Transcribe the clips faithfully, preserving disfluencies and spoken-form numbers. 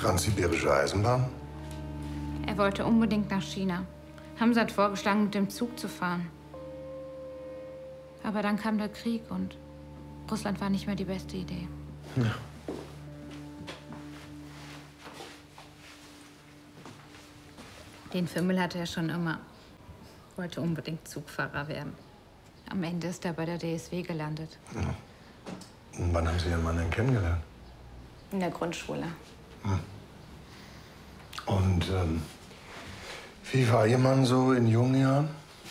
Transsibirische Eisenbahn? Er wollte unbedingt nach China. Hamza hat vorgeschlagen, mit dem Zug zu fahren. Aber dann kam der Krieg und Russland war nicht mehr die beste Idee. Ja. Den Fimmel hatte er schon immer. Wollte unbedingt Zugfahrer werden. Am Ende ist er bei der D S W gelandet. Ja. Und wann haben Sie Ihren Mann denn kennengelernt? In der Grundschule. Hm. Und ähm, wie war Ihr Mann so in jungen Jahren?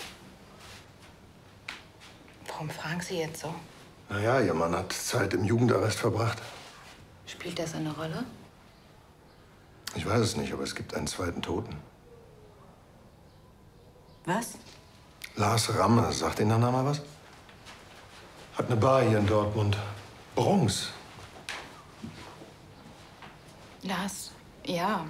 Warum fragen Sie jetzt so? Naja, Ihr Mann hat Zeit im Jugendarrest verbracht. Spielt das eine Rolle? Ich weiß es nicht, aber es gibt einen zweiten Toten. Was? Lars Ramme, sagt Ihnen der Name was? Hat eine Bar hier in Dortmund. Bronx. Lars, ja.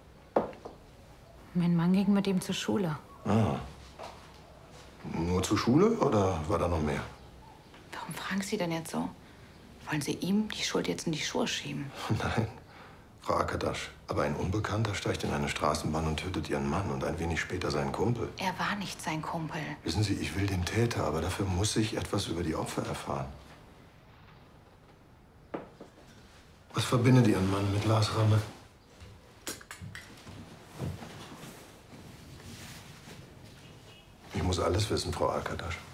Mein Mann ging mit ihm zur Schule. Ah. Nur zur Schule oder war da noch mehr? Warum fragen Sie denn jetzt so? Wollen Sie ihm die Schuld jetzt in die Schuhe schieben? Nein, Frau Akadasch. Aber ein Unbekannter steigt in eine Straßenbahn und tötet Ihren Mann und ein wenig später seinen Kumpel. Er war nicht sein Kumpel. Wissen Sie, ich will den Täter, aber dafür muss ich etwas über die Opfer erfahren. Was verbindet Ihren Mann mit Lars Ramme? Ich muss alles wissen, Frau Akadasch.